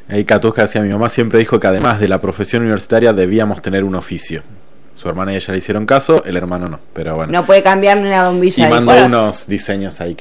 Ahí Katusca decía, mi mamá siempre dijo que además de la profesión universitaria debíamos tener un oficio. Su hermana y ella le hicieron caso, el hermano no, pero bueno. No puede cambiar ni una bombilla. Y mandó unos diseños ahí